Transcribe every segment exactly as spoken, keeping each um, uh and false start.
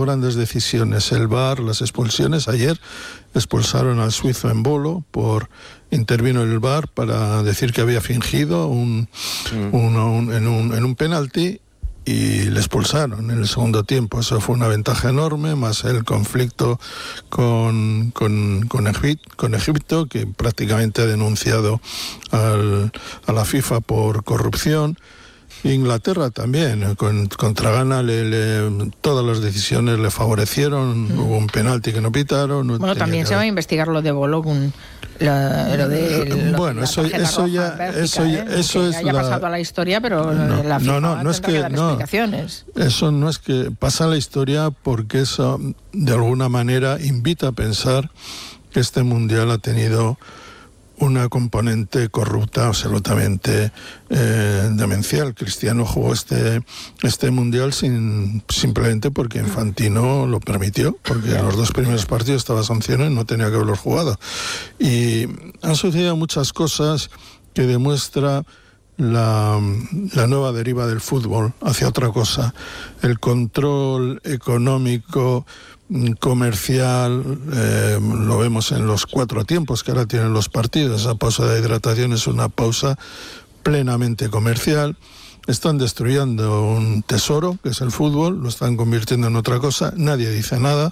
grandes decisiones, el V A R, las expulsiones. Ayer expulsaron al suizo Embolo, por intervino el V A R para decir que había fingido un, mm. un, un, en, un, en un penalti, y le expulsaron en el segundo tiempo. Eso fue una ventaja enorme, más el conflicto con, con, con, Egipto, con Egipto, que prácticamente ha denunciado al, a la FIFA por corrupción. Inglaterra también, con, contra Ghana le, le, todas las decisiones le favorecieron, mm. hubo un penalti que no pitaron. No bueno, también se va a investigar lo de Bologun. La, lo de, lo, bueno, la eso, eso ya, Bélgica, eso ya, ¿eh? eso que es haya la... pasado a la historia, pero no, la FIFA no, no, no es que, que dar no, explicaciones. Eso no es que pasa a la historia, porque eso de alguna manera invita a pensar que este mundial ha tenido una componente corrupta absolutamente eh, demencial. Cristiano jugó este este mundial sin simplemente porque Infantino lo permitió, porque en los dos primeros partidos estaba sancionado y no tenía que haberlos jugado. Y han sucedido muchas cosas que demuestra la, la nueva deriva del fútbol hacia otra cosa. El control económico, comercial, eh, lo vemos en los cuatro tiempos que ahora tienen los partidos. Esa pausa de hidratación es una pausa plenamente comercial. Están destruyendo un tesoro, que es el fútbol, lo están convirtiendo en otra cosa. Nadie dice nada.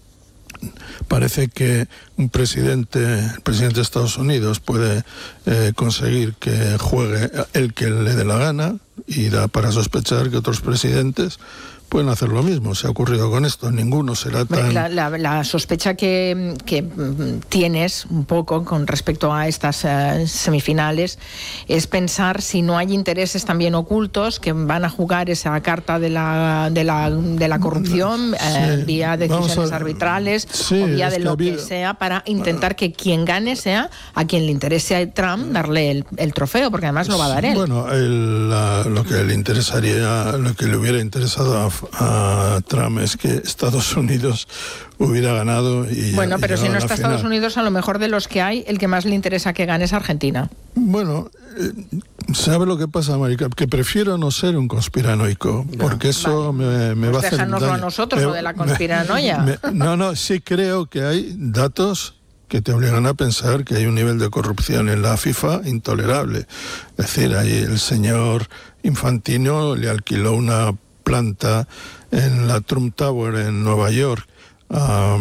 Parece que un presidente, el presidente de Estados Unidos, puede eh, conseguir que juegue el que le dé la gana, y da para sospechar que otros presidentes pueden hacer lo mismo. Se ha ocurrido con esto, ninguno será tan... La, la, la sospecha que, que tienes un poco con respecto a estas uh, semifinales es pensar si no hay intereses también ocultos que van a jugar esa carta de la de la, de la corrupción, sí, eh, vía decisiones a... arbitrales, sí, o vía de lo que, había... que sea, para intentar que quien gane sea a quien le interese a Trump darle el, el trofeo, porque además lo va a dar él. Bueno, el, la, lo que le interesaría, lo que le hubiera interesado a a Trump es que Estados Unidos hubiera ganado. Y bueno, pero y si no está final. Estados Unidos, a lo mejor de los que hay, el que más le interesa que gane es Argentina. Bueno, eh, ¿sabe lo que pasa, Marica? Que prefiero no ser un conspiranoico, no. porque eso vale. me, me pues va a hacer daño. Déjanoslo a nosotros, me, lo de la conspiranoia. Me, me, no, no, sí creo que hay datos que te obligan a pensar que hay un nivel de corrupción en la FIFA intolerable. Es decir, ahí el señor Infantino le alquiló una planta en la Trump Tower en Nueva York a,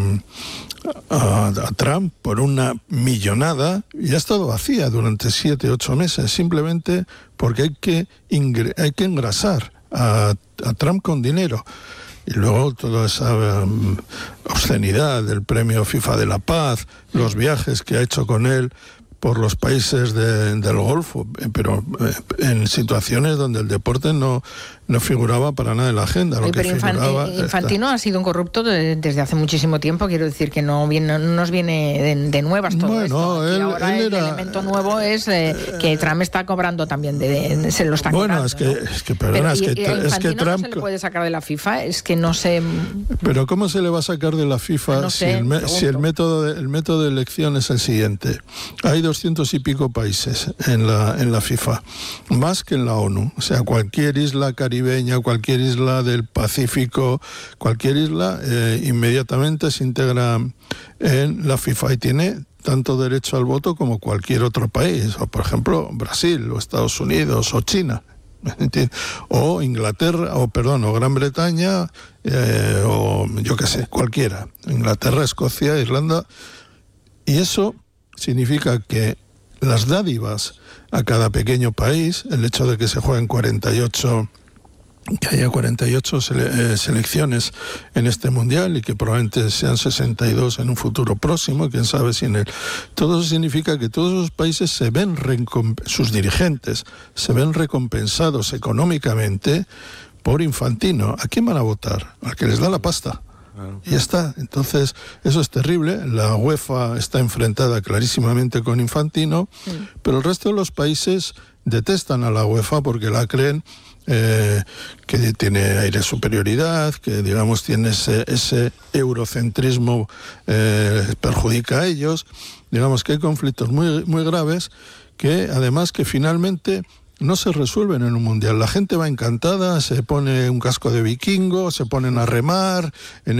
a, a Trump por una millonada, y ha estado vacía durante siete, ocho meses, simplemente porque hay que, ingre, hay que engrasar a, a Trump con dinero. Y luego toda esa um, obscenidad del premio FIFA de la Paz, los viajes que ha hecho con él por los países de, del Golfo, pero en situaciones donde el deporte no, no figuraba para nada en la agenda. Lo pero que Infan, figuraba, Infantino está... ha sido un corrupto de, desde hace muchísimo tiempo, quiero decir que no, viene, no nos viene de, de nuevas todo bueno, esto. Él, y ahora él el era... elemento nuevo es eh, que Trump está cobrando también, de, de, se lo está bueno, cobrando. es que, ¿no? es que, perdona, pero, es que, y, y es que Trump... no se le puede sacar de la FIFA, es que no sé... Pero ¿cómo se le va a sacar de la FIFA no sé, si, el, me, si el, método de, el método de elección es el siguiente? Hay doscientos y pico países en la, en la FIFA, más que en la ONU. O sea, cualquier isla caribeña, cualquier isla del Pacífico, cualquier isla eh, inmediatamente se integra en la FIFA y tiene tanto derecho al voto como cualquier otro país, o por ejemplo Brasil, o Estados Unidos, o China, o Inglaterra, o perdón, o Gran Bretaña, eh, o yo qué sé, cualquiera. Inglaterra, Escocia, Irlanda. Y eso significa que las dádivas a cada pequeño país, el hecho de que se jueguen cuarenta y ocho, que haya cuarenta y ocho sele, eh, selecciones en este mundial, y que probablemente sean sesenta y dos en un futuro próximo, quién sabe si en el... Todo eso significa que todos los países se ven, sus dirigentes, se ven recompensados económicamente por Infantino. ¿A quién van a votar? Al que les da la pasta. Claro. Y ya está. Entonces, eso es terrible. La UEFA está enfrentada clarísimamente con Infantino, sí. pero el resto de los países detestan a la UEFA porque la creen eh, que tiene aire de superioridad, que digamos tiene ese, ese eurocentrismo, eh, perjudica a ellos. Digamos que hay conflictos muy, muy graves que además que finalmente no se resuelven en un mundial. La gente va encantada, se pone un casco de vikingo, se ponen a remar en